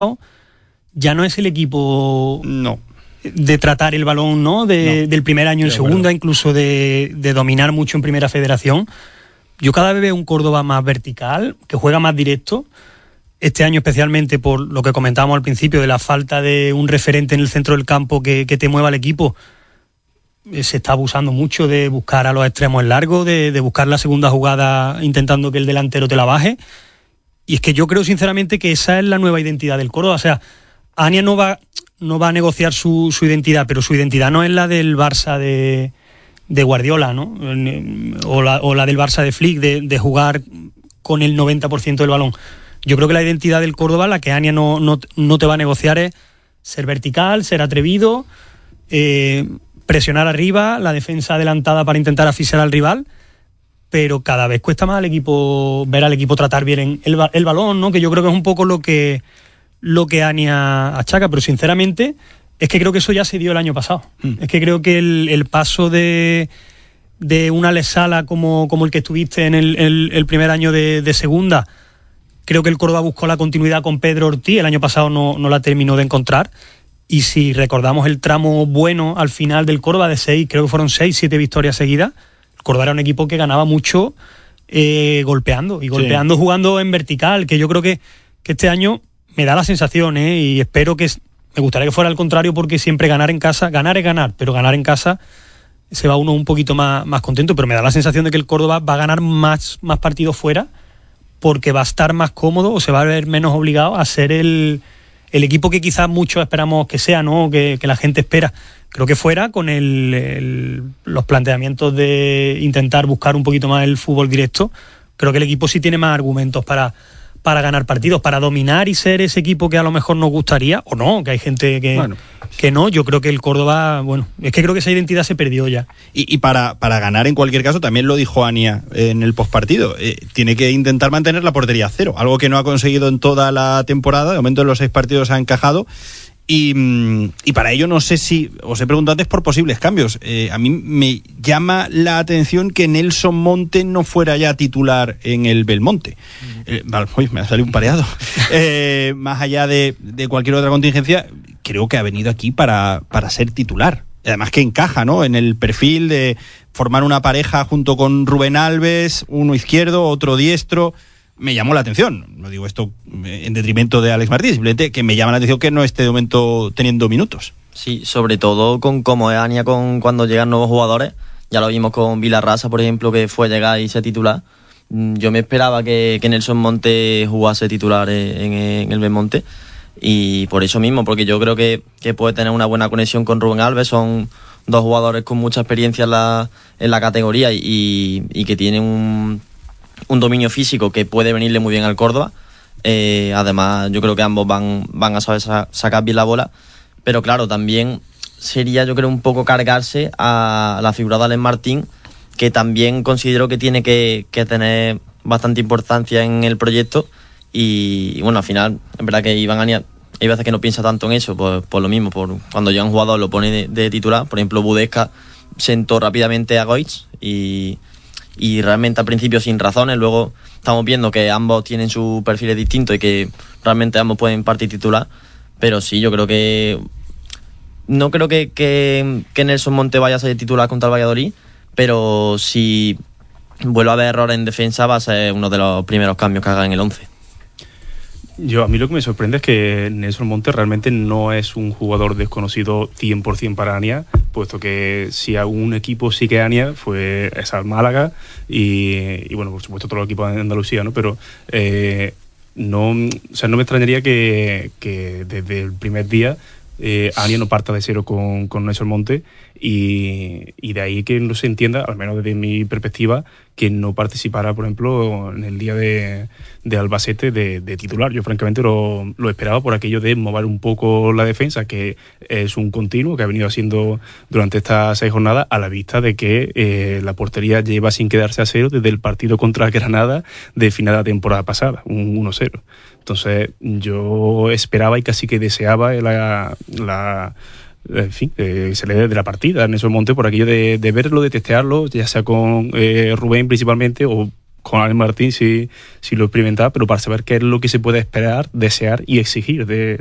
ya no es el equipo de tratar el balón, ¿no? Del primer año en segunda, incluso de dominar mucho en primera federación. Yo cada vez veo un Córdoba más vertical, que juega más directo. Este año especialmente por lo que comentábamos al principio de la falta de un referente en el centro del campo que te mueva el equipo. Se está abusando mucho de buscar a los extremos en largo, de buscar la segunda jugada intentando que el delantero te la baje. Y es que yo creo sinceramente que esa es la nueva identidad del Córdoba. O sea, Ania no va a negociar su identidad, pero su identidad no es la del Barça de Guardiola, ¿no? O la del Barça de Flick, de jugar con el 90% del balón. Yo creo que la identidad del Córdoba, la que Ania no te va a negociar, es ser vertical, ser atrevido, presionar arriba, la defensa adelantada para intentar asfixiar al rival, pero cada vez cuesta más ver al equipo tratar bien el balón, ¿no? Que yo creo que es un poco lo que Ania achaca, pero sinceramente es que creo que eso ya se dio el año pasado. Es que creo que el paso de una Alex Sala como el que estuviste en el primer año de segunda, creo que el Córdoba buscó la continuidad con Pedro Ortiz, el año pasado no la terminó de encontrar. Y si recordamos el tramo bueno al final del Córdoba creo que fueron 6-7 victorias seguidas, el Córdoba era un equipo que ganaba mucho golpeando, jugando en vertical, que yo creo que este año me da la sensación, y espero que, me gustaría que fuera al contrario, porque siempre ganar en casa, ganar es ganar, pero ganar en casa se va uno un poquito más contento, pero me da la sensación de que el Córdoba va a ganar más partidos fuera, porque va a estar más cómodo o se va a ver menos obligado a ser el equipo que quizás muchos esperamos que sea, ¿no? Que la gente espera. Creo que fuera, con los planteamientos de intentar buscar un poquito más el fútbol directo, creo que el equipo sí tiene más argumentos para ganar partidos, para dominar y ser ese equipo que a lo mejor nos gustaría, o no, que hay gente que no. Yo creo que el Córdoba, es que creo que esa identidad se perdió ya. Y para ganar en cualquier caso, también lo dijo Ania en el postpartido, tiene que intentar mantener la portería a cero, algo que no ha conseguido en toda la temporada. De momento en los 6 partidos ha encajado. Y para ello no sé si, os he preguntado antes por posibles cambios. A mí me llama la atención que Nelson Monte no fuera ya titular en el Belmonte. Me ha salido un pareado. Más allá de cualquier otra contingencia, creo que ha venido aquí para ser titular. Además que encaja, ¿no?, en el perfil de formar una pareja junto con Rubén Alves, uno izquierdo, otro diestro. Me llamó la atención, no digo esto en detrimento de Alex Martínez, simplemente que me llama la atención que no esté de momento teniendo minutos. Sí, sobre todo con cómo es Ania cuando llegan nuevos jugadores. Ya lo vimos con Vilarrasa, por ejemplo, que fue a llegar y ser titular. Yo me esperaba que Nelson Monte jugase titular en el Belmonte, y por eso mismo, porque yo creo que puede tener una buena conexión con Rubén Alves. Son 2 jugadores con mucha experiencia en la categoría y que tienen un dominio físico que puede venirle muy bien al Córdoba. Además, yo creo que ambos van a saber sacar bien la bola, pero claro, también sería, yo creo, un poco cargarse a la figura de Alex Martín, que también considero que tiene que tener bastante importancia en el proyecto. Y bueno, al final, es verdad que Iván Ania hay veces que no piensa tanto en eso, por lo mismo, cuando llega un jugador lo pone de titular. Por ejemplo, Budesca sentó rápidamente a Goitz y realmente al principio sin razones. Luego estamos viendo que ambos tienen sus perfiles distintos y que realmente ambos pueden partir titular. Pero sí, yo creo que no creo que Nelson Monte vaya a ser titular contra el Valladolid, pero si vuelve a haber errores en defensa va a ser uno de los primeros cambios que haga en el 11. A mí lo que me sorprende es que Nelson Monte realmente no es un jugador desconocido 100% para Ania, puesto que si algún equipo sí que Ania fue esa Málaga y bueno, por supuesto todo el equipo de Andalucía, ¿no? Pero no me extrañaría que desde el primer día Ania no parta de cero con Nelson Monte, y de ahí que no se entienda, al menos desde mi perspectiva, que no participara, por ejemplo, en el día de Albacete de titular. Yo francamente lo esperaba por aquello de mover un poco la defensa, que es un continuo que ha venido haciendo durante estas 6 jornadas, a la vista de que la portería lleva sin quedarse a cero desde el partido contra Granada de final de la temporada pasada, un 1-0. Entonces yo esperaba y casi que deseaba que se le dé de la partida en esos montes, por aquello de verlo, de testearlo, ya sea con Rubén principalmente, o con Alex Martín sí lo experimentaba, pero para saber qué es lo que se puede esperar, desear y exigir de